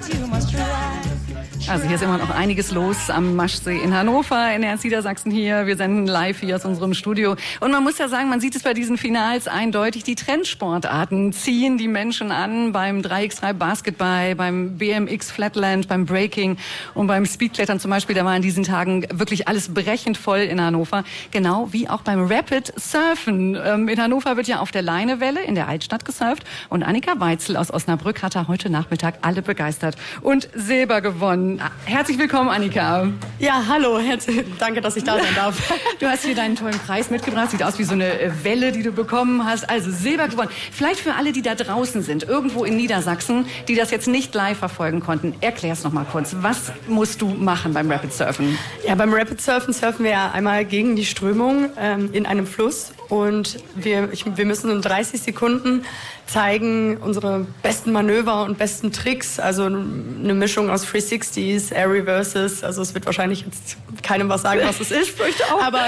Also hier ist immer noch einiges los am Maschsee in Hannover, NDR Niedersachsen hier. Wir senden live hier aus unserem Studio. Und man muss ja sagen, man sieht es bei diesen Finals eindeutig, die Trendsportarten ziehen die Menschen an. Beim 3x3 Basketball, beim BMX Flatland, beim Breaking und beim Speedklettern zum Beispiel. Da war in diesen Tagen wirklich alles brechend voll in Hannover. Genau wie auch beim Rapid Surfen. In Hannover wird ja auf der Leinewelle in der Altstadt gesurft. Und Annika Weitzel aus Osnabrück hat da heute Nachmittag alle begeistert und Silber gewonnen. Herzlich willkommen, Annika. Ja, hallo. Danke, dass ich da sein darf. Du hast hier deinen tollen Preis mitgebracht. Sieht aus wie so eine Welle, die du bekommen hast. Also Silber gewonnen. Vielleicht für alle, die da draußen sind, irgendwo in Niedersachsen, die das jetzt nicht live verfolgen konnten. Erklär's noch mal kurz. Was musst du machen beim Rapid Surfen? Ja, beim Rapid Surfen surfen wir ja einmal gegen die Strömung in einem Fluss. Und wir müssen in 30 Sekunden zeigen unsere besten Manöver und besten Tricks. Also eine Mischung aus 360s, Air Reverses. Also es wird wahrscheinlich jetzt keinem was sagen, was es ist. Aber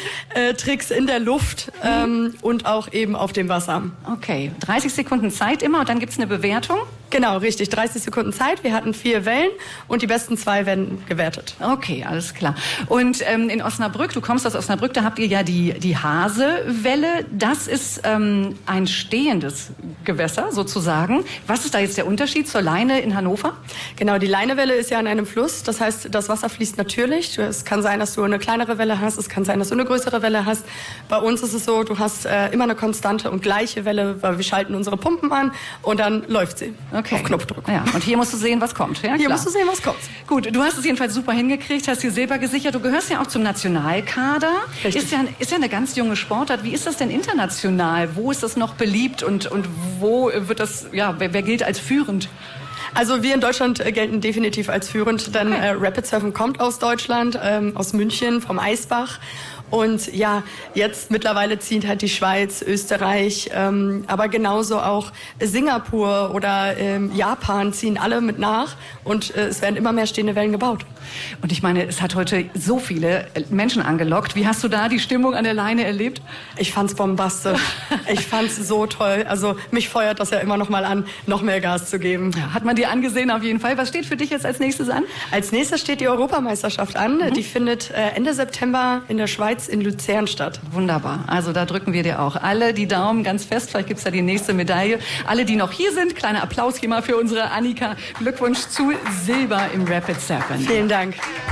Tricks in der Luft und auch eben auf dem Wasser. Okay, 30 Sekunden Zeit immer und dann gibt's eine Bewertung? Genau, richtig. 30 Sekunden Zeit. Wir hatten 4 Wellen und die besten 2 werden gewertet. Okay, alles klar. Und in Osnabrück, du kommst aus Osnabrück, da habt ihr ja die Hasewelle. Das ist ein stehendes Gewässer sozusagen. Was ist da jetzt der Unterschied zur Leine in Hannover? Genau, die Leinewelle ist ja an einem Fluss. Das heißt, das Wasser fließt natürlich. Es kann sein, dass du eine kleinere Welle hast. Es kann sein, dass du eine größere Welle hast. Bei uns ist es so, du hast immer eine konstante und gleiche Welle, weil wir schalten unsere Pumpen an und dann läuft sie. Okay. Auf Knopfdruck. Ja, und hier musst du sehen, was kommt. Ja, hier musst du sehen, was kommt. Gut, du hast es jedenfalls super hingekriegt, hast hier Silber gesichert. Du gehörst ja auch zum Nationalkader. Richtig. Ist ja eine ganz junge Sportart. Wie ist das denn international? Wo ist das noch beliebt und wo wird das, ja, wer gilt als führend? Also wir in Deutschland gelten definitiv als führend, denn Rapid Surfen kommt aus Deutschland, aus München, vom Eisbach. Und ja, jetzt mittlerweile ziehen halt die Schweiz, Österreich, aber genauso auch Singapur oder Japan ziehen alle mit nach. Und es werden immer mehr stehende Wellen gebaut. Und ich meine, es hat heute so viele Menschen angelockt. Wie hast du da die Stimmung an der Leine erlebt? Ich fand's bombastisch. Ich fand's so toll. Also mich feuert das ja immer noch mal an, noch mehr Gas zu geben. Ja, hat man dir angesehen auf jeden Fall. Was steht für dich jetzt als nächstes an? Als nächstes steht die Europameisterschaft an. Die findet Ende September in der Schweiz in Luzern statt. Wunderbar. Also da drücken wir dir auch alle die Daumen ganz fest. Vielleicht gibt's da die nächste Medaille. Alle, die noch hier sind, kleiner Applaus hier mal für unsere Annika. Glückwunsch zu Silber im Rapid Surfen. Vielen Dank.